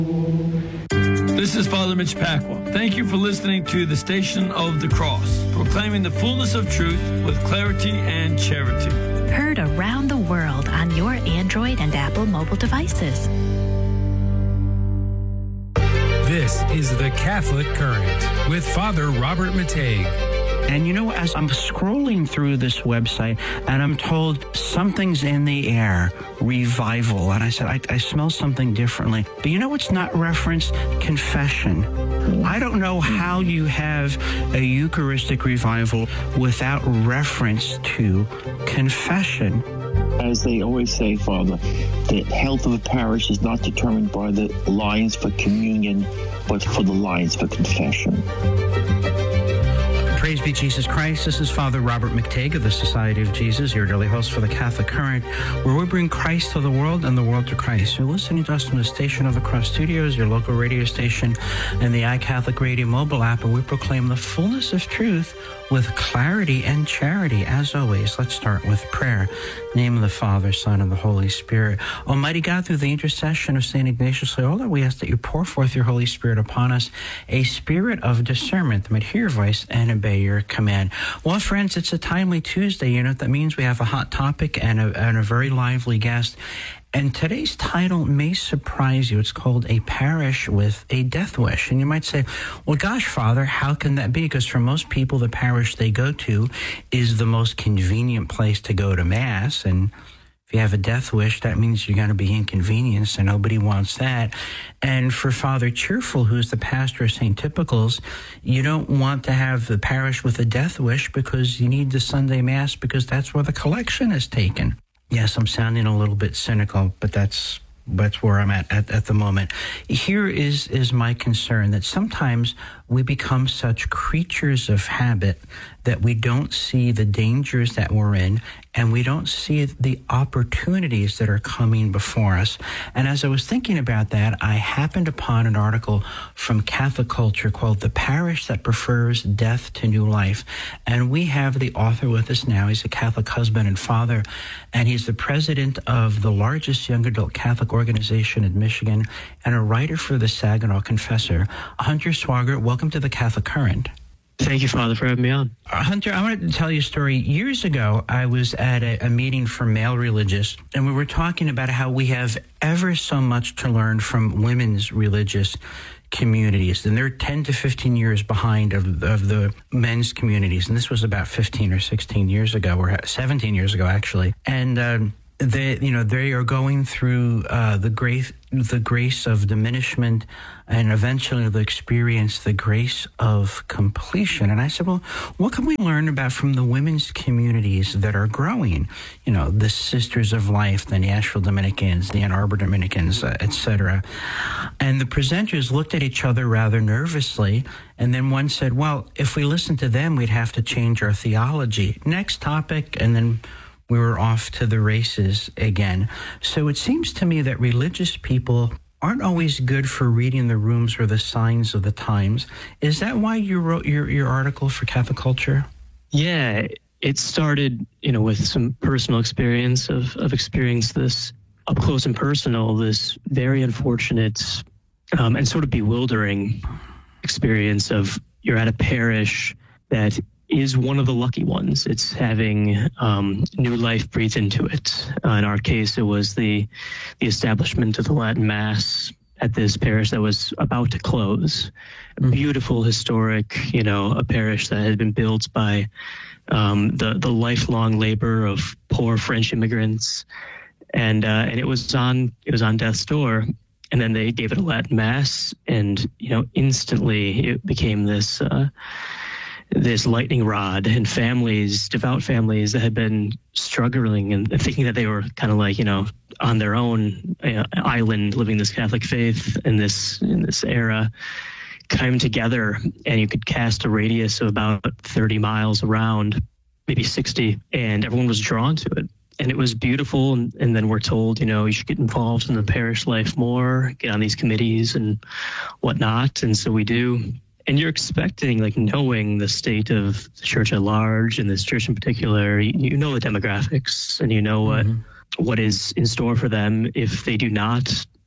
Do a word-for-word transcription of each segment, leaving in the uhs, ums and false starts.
This is Father Mitch Pacwa. Thank you for listening to the Station of the Cross, proclaiming the fullness of truth with clarity and charity. Heard around the world on your Android and Apple mobile devices. This is The Catholic Current with Father Robert Matej. And you know, as I'm scrolling through this website and I'm told something's in the air, revival, and I said, I, I smell something differently. But you know what's not referenced? Confession. I don't know how you have a Eucharistic revival without reference to confession. As they always say, Father, the health of a parish is not determined by the lines for communion, but for the lines for confession. Praise be Jesus Christ. This is Father Robert Matej of the Society of Jesus, your daily host for the Catholic Current, where we bring Christ to the world and the world to Christ. You're listening to us from the Station of the Cross Studios, your local radio station, and the iCatholic Radio mobile app, and we proclaim the fullness of truth with clarity and charity. As always, let's start with prayer. In the name of the Father, Son, and the Holy Spirit. Almighty God, through the intercession of Saint Ignatius Loyola, we ask that you pour forth your Holy Spirit upon us, a spirit of discernment that might hear your voice and obey your command. Well, friends, it's a timely Tuesday. You know, that means we have a hot topic and a, and a very lively guest. And today's title may surprise you. It's called A Parish with a Death Wish. And you might say, well, gosh, Father, how can that be? Because for most people, the parish they go to is the most convenient place to go to Mass. And if you have a death wish, that means you're going to be inconvenienced, and nobody wants that. And for Father Cheerful, who's the pastor of Saint Typical's, you don't want to have the parish with a death wish because you need the Sunday Mass because that's where the collection is taken. Yes, I'm sounding a little bit cynical, but that's that's where I'm at, at at the moment. Here is is my concern, that sometimes we become such creatures of habit that we don't see the dangers that we're in, and we don't see the opportunities that are coming before us. And as I was thinking about that, I happened upon an article from Catholic Culture called The Parish That Prefers Death to New Life. And we have the author with us now. He's a Catholic husband and father, and he's the president of the largest young adult Catholic organization in Michigan and a writer for the Saginaw Confessor. Hunter Swigert, welcome to the Catholic Current. Thank you, Father, for having me on. Uh, Hunter, I wanted to tell you a story. Years ago, I was at a, a meeting for male religious, and we were talking about how we have ever so much to learn from women's religious communities, and they're ten to fifteen years behind of, of the men's communities. And this was about fifteen or sixteen years ago, or seventeen years ago, actually. And um, they, you know, they are going through uh, the grace, the grace of diminishment, and eventually they'll experience the grace of completion. And I said, well, what can we learn about from the women's communities that are growing? You know, the Sisters of Life, the Nashville Dominicans, the Ann Arbor Dominicans, uh, et cetera. And the presenters looked at each other rather nervously, and then one said, well, if we listened to them, we'd have to change our theology. Next topic, and then we were off to the races again. So it seems to me that religious people aren't always good for reading the rooms or the signs of the times. Is that why you wrote your, your article for Catholic Culture? Yeah, it started, you know, with some personal experience of, of experience this up close and personal, this very unfortunate um, and sort of bewildering experience of you're at a parish that is one of the lucky ones. It's having um, new life breathed into it. Uh, in our case, it was the the establishment of the Latin Mass at this parish that was about to close. A beautiful, historic, you know, a parish that had been built by um, the the lifelong labor of poor French immigrants, and uh, and it was on it was on death's door. And then they gave it a Latin Mass, and you know, instantly it became this. Uh, this lightning rod, and families, devout families that had been struggling and thinking that they were kind of like, you know, on their own uh, island living this Catholic faith in this in this era, came together, and you could cast a radius of about thirty miles around, maybe sixty, and everyone was drawn to it. And it was beautiful. And, and then we're told, you know, you should get involved in the parish life more, get on these committees and whatnot. And so we do. And you're expecting, like, knowing the state of the church at large and this church in particular, you, you know the demographics, and you know what mm-hmm. what is in store for them if they do not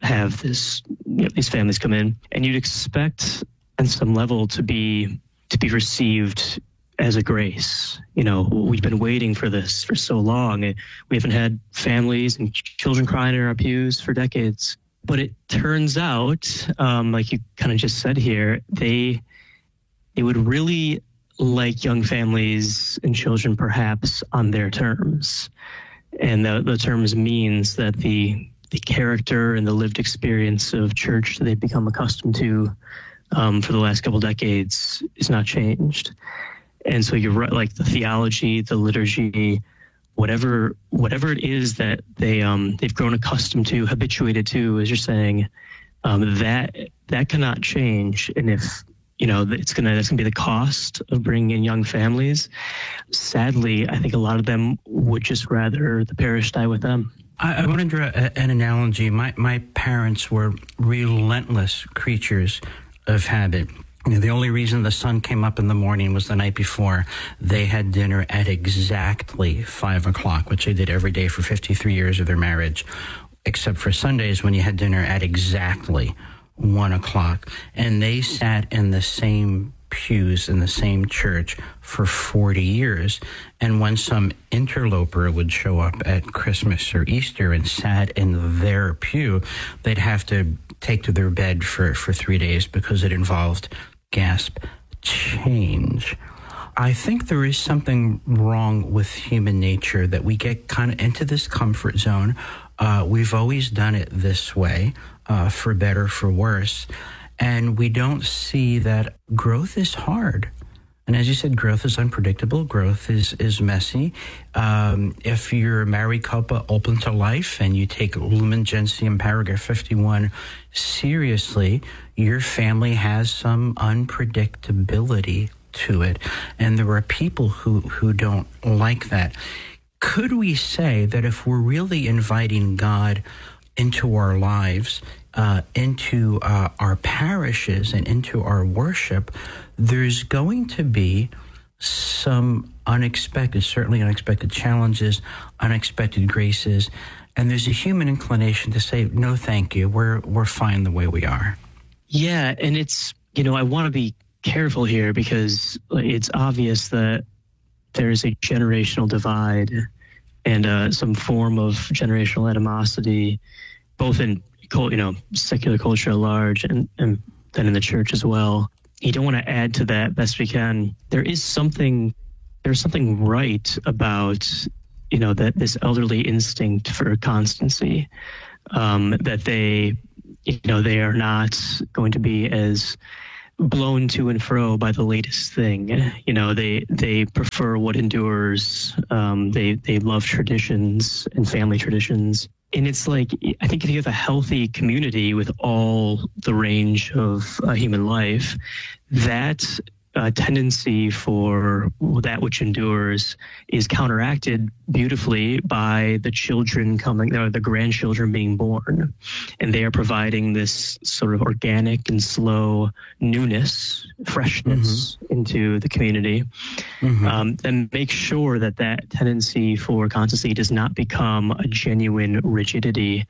have this, you know, these families come in, and you'd expect on some level to be to be received as a grace. You know, we've been waiting for this for so long. We haven't had families and children crying in our pews for decades. But it turns out, um, like you kind of just said here, they they would really like young families and children perhaps on their terms. And the, the terms means that the the character and the lived experience of church that they've become accustomed to um, for the last couple decades is not changed. And so you're right, like the theology, the liturgy, whatever whatever it is that they um, they've grown accustomed to, habituated to, as you're saying, um, that that cannot change. And if you know it's gonna that's gonna be the cost of bringing in young families, sadly, I think a lot of them would just rather the parish die with them. I, I want to draw a, an analogy. My my parents were relentless creatures of habit. You know, the only reason the sun came up in the morning was the night before. They had dinner at exactly five o'clock, which they did every day for fifty-three years of their marriage, except for Sundays when you had dinner at exactly one o'clock. And they sat in the same pews in the same church for forty years. And when some interloper would show up at Christmas or Easter and sat in their pew, they'd have to take to their bed for, for three days because it involved, gasp, change. I think there is something wrong with human nature that we get kind of into this comfort zone. Uh, we've always done it this way, uh, for better, for worse. And we don't see that growth is hard. And as you said, growth is unpredictable. Growth is, is messy. Um, if you're a married couple open to life and you take Lumen Gentium paragraph fifty-one seriously, your family has some unpredictability to it. And there are people who, who don't like that. Could we say that if we're really inviting God into our lives, uh, into uh, our parishes and into our worship, there's going to be some unexpected, certainly unexpected challenges, unexpected graces, and there's a human inclination to say, no, thank you, we're we're fine the way we are. Yeah, and it's, you know, I want to be careful here because it's obvious that there's a generational divide and uh, some form of generational animosity, both in, you know, secular culture at large and, and then in the church as well. You don't want to add to that best we can. There is something, there's something right about, you know, that this elderly instinct for constancy, um, that they, you know, they are not going to be as blown to and fro by the latest thing. You know, they they prefer what endures. Um, they they love traditions and family traditions. And it's like, I think if you have a healthy community with all the range of uh, human life, that uh, tendency for that which endures is counteracted beautifully by the children coming, or the grandchildren being born. And they are providing this sort of organic and slow newness, freshness mm-hmm. into the community. Mm-hmm. Um, and make sure that that tendency for constancy does not become a genuine rigidity.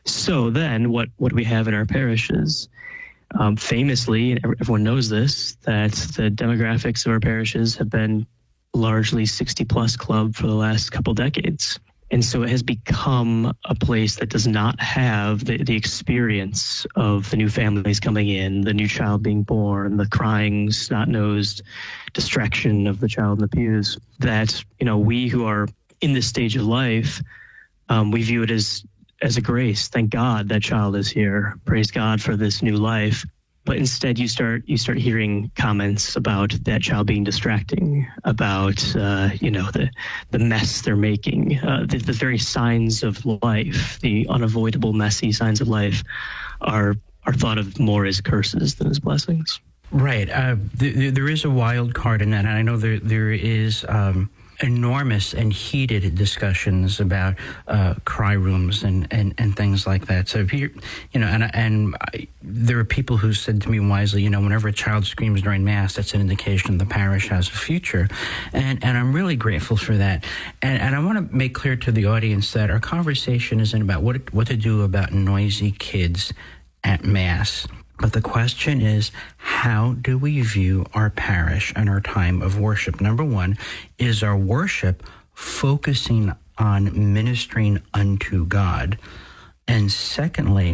So then what, what we have in our parishes, Um, famously, and everyone knows this, that the demographics of our parishes have been largely sixty plus club for the last couple decades. And so it has become a place that does not have the, the experience of the new families coming in, the new child being born, the crying, snot-nosed distraction of the child in the pews, that, you know, we who are in this stage of life, um, we view it as as a grace. Thank God that child is here. Praise God for this new life. But instead, you start you start hearing comments about that child being distracting, about uh, you know the the mess they're making, uh, the, the very signs of life, the unavoidable messy signs of life, are are thought of more as curses than as blessings. Right. Uh, th- there is a wild card in that, and I know there there is. Um enormous and heated discussions about uh, cry rooms and, and, and things like that. So, if you you know, and, and I, there are people who said to me wisely, you know, whenever a child screams during Mass, that's an indication the parish has a future. And, and I'm really grateful for that. And, and I want to make clear to the audience that our conversation isn't about what, what to do about noisy kids at Mass. But the question is, how do we view our parish and our time of worship? Number one, is our worship focusing on ministering unto God? And secondly,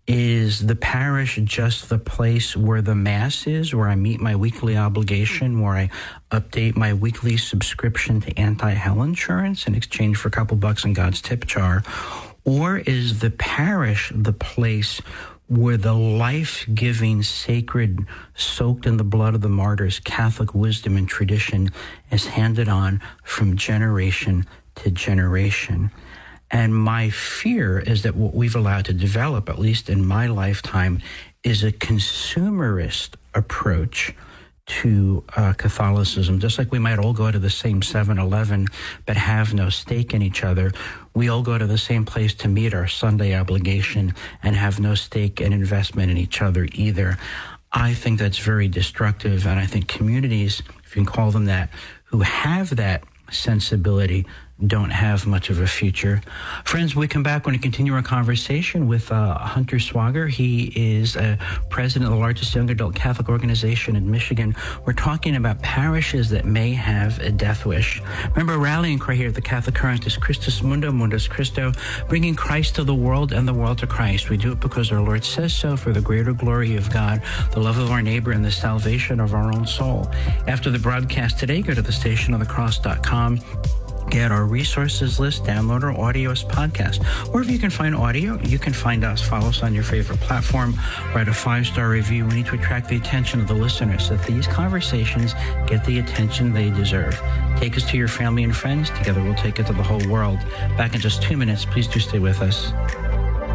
is the parish just the place where the Mass is, where I meet my weekly obligation, where I update my weekly subscription to anti-hell insurance in exchange for a couple bucks in God's tip jar? Or is the parish the place where the life-giving, sacred, soaked in the blood of the martyrs, Catholic wisdom and tradition is handed on from generation to generation? And my fear is that what we've allowed to develop, at least in my lifetime, is a consumerist approach to uh, Catholicism. Just like we might all go to the same seven eleven but have no stake in each other, we all go to the same place to meet our Sunday obligation and have no stake and investment in each other either. I think that's very destructive, and I think communities, if you can call them that, who have that sensibility don't have much of a future. Friends, we come back, we're going to continue our conversation with uh, Hunter Swager. He is uh, president of the largest young adult Catholic organization in Michigan. We're talking about parishes that may have a death wish. Remember, rallying cry here at the Catholic Current is Christus Mundo, Mundus Christo, bringing Christ to the world and the world to Christ. We do it because our Lord says so, for the greater glory of God, the love of our neighbor, and the salvation of our own soul. After the broadcast today, go to the station of the cross dot com. Get our resources list, download our audio as podcast. Wherever you can find audio, you can find us. Follow us on your favorite platform. Write a five-star review. We need to attract the attention of the listeners so that these conversations get the attention they deserve. Take us to your family and friends. Together we'll take it to the whole world. Back in just two minutes. Please do stay with us.